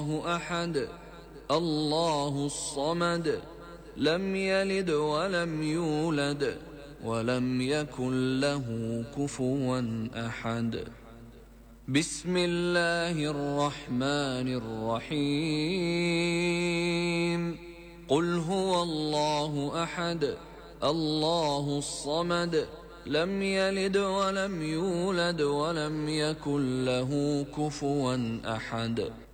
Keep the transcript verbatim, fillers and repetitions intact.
الله أحد الله الصمد لم يلد ولم يولد ولم يكن له كفوا أحد. بسم الله الرحمن الرحيم. قل هو الله أحد الله الصمد لم يلد ولم يولد ولم يكن له كفوا أحد.